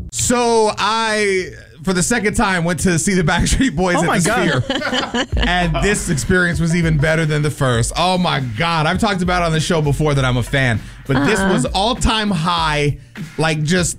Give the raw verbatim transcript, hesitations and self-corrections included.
So I, for the second time, went to see the Backstreet Boys Oh at my the God. Sphere. And this experience was even better than the first. Oh my God. I've talked about on the show before that I'm a fan, but uh-huh. this was all-time high, like just